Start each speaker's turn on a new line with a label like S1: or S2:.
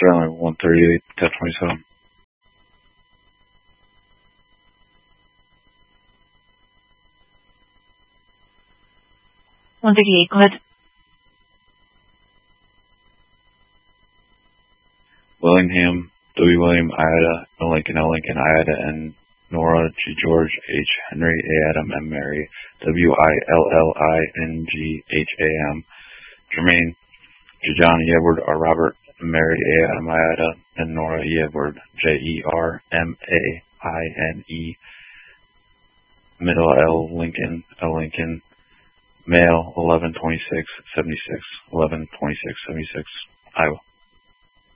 S1: Sterling 138, 1027.
S2: 138, go ahead.
S1: Willingham, W. William, Ida, L. Lincoln, Ida, Nora, G. George, H. Henry, A. Adam, M. Mary, W. I. L. L. I. N. G. H. A. M. Jermaine, J. John, E. Edward, R. Robert, Mary, A. Adam, Ida, and Nora, E. Edward, J. E. R. M. A. I. N. E. Middle, L. Lincoln, male, 11/26/76, 11/26/76, Iowa.